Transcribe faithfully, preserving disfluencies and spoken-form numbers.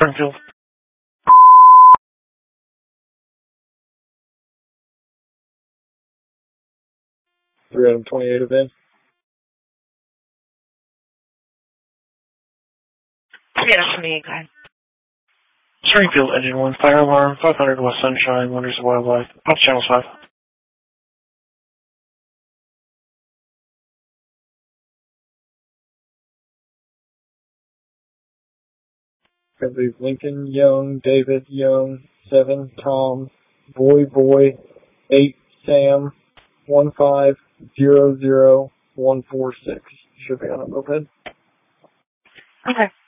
Springfield. three out of twenty-eight event. three out of twenty-eight, go ahead. Springfield, engine one, fire alarm, five hundred West Sunshine, Wonders of Wildlife, off channel five. I believe Lincoln, Young, David, Young, seven, Tom, Boy, Boy, eight, Sam, one, five, zero, zero, one, four, six. Should be on a moped. Okay.